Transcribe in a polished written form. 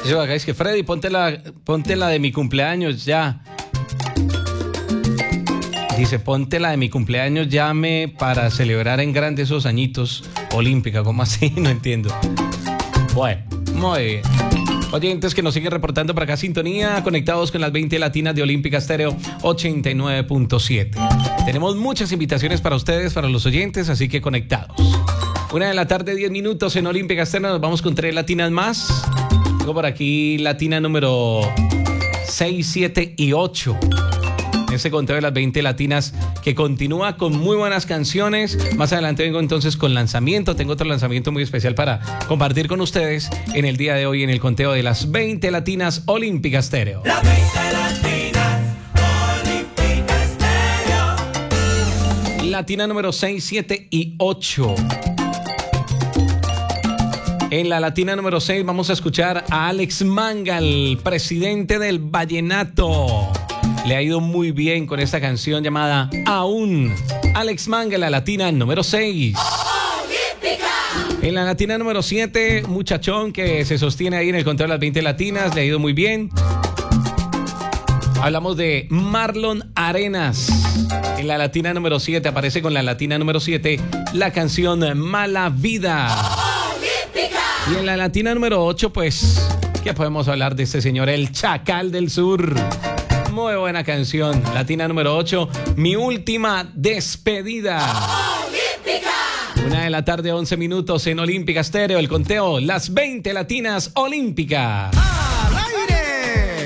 Eso acá es que Freddy, ponte la de mi cumpleaños ya. Dice, ponte la de mi cumpleaños, llame para celebrar en grande esos añitos olímpica. ¿Cómo así? No entiendo. Bueno, muy bien. Oyentes que nos siguen reportando por acá, sintonía, conectados con las 20 latinas de Olímpica Estéreo 89.7. Tenemos muchas invitaciones para ustedes, para los oyentes, así que conectados. 1:10 p.m. en Olímpica Estéreo. Nos vamos con 3 latinas más. Tengo por aquí latina número 6, 7 y 8. Ese conteo de las 20 latinas que continúa con muy buenas canciones. Más adelante vengo entonces con lanzamiento. Tengo otro lanzamiento muy especial para compartir con ustedes en el día de hoy en el conteo de las 20 latinas Olímpica Estéreo. Las 20 latinas Olímpica Estéreo. Latina número 6, 7 y 8. En la latina número 6 vamos a escuchar a Alex Mangal, presidente del vallenato. Le ha ido muy bien con esta canción llamada Aún. Alex Mangal, la latina número 6. Olímpica. En la latina número 7, muchachón que se sostiene ahí en el conteo de las 20 latinas. Le ha ido muy bien. Hablamos de Marlon Arenas. En la latina número 7 aparece con la latina número 7 la canción Mala Vida. Olímpica. Y en la latina número 8, pues, ¿qué podemos hablar de este señor? El Chacal del Sur. Muy buena canción. Latina número 8, Mi Última Despedida. Olímpica. 1:11 p.m. en Olímpica Estéreo. El conteo, las 20 latinas Olímpica.